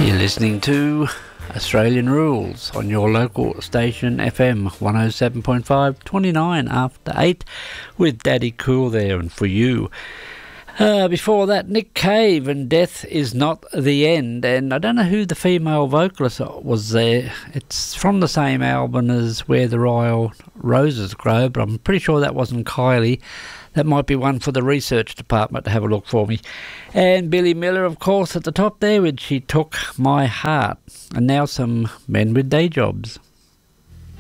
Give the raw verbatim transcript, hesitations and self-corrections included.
You're listening to Australian Rules on your local station F M one oh seven point five, twenty-nine after eight, with Daddy Cool there and for you. Uh, before that, Nick Cave and Death Is Not the End, and I don't know who the female vocalist was there. It's from the same album as Where the Royal Roses Grow, but I'm pretty sure that wasn't Kylie. That might be one for the research department to have a look for me. And Billy Miller, of course, at the top there with She Took My Heart. And now some Men with Day Jobs.